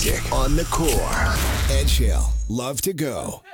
music on the core. Ed Chill, Love to Go.